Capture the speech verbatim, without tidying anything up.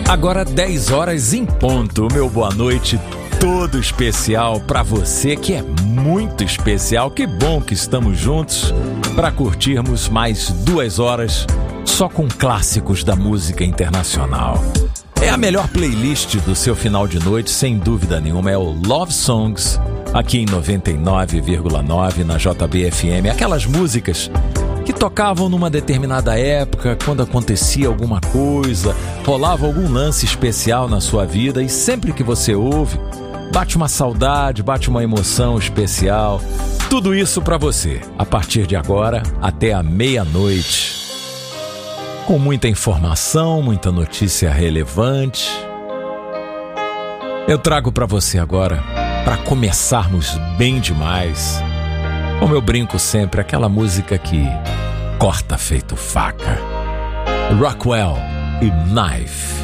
Agora dez horas em ponto, meu boa noite todo especial para você que é muito especial. Que bom que estamos juntos para curtirmos mais duas horas só com clássicos da música internacional. É a melhor playlist do seu final de noite, sem dúvida nenhuma, é o Love Songs, aqui em noventa e nove vírgula nove na J B F M. Aquelas músicas que tocavam numa determinada época, quando acontecia alguma coisa, rolava algum lance especial na sua vida, e sempre que você ouve, bate uma saudade, bate uma emoção especial. Tudo isso pra você, a partir de agora até a meia-noite. Com muita informação, muita notícia relevante. Eu trago pra você agora, pra começarmos bem demais, como eu brinco sempre, aquela música que corta feito faca. Rockwell e Knife.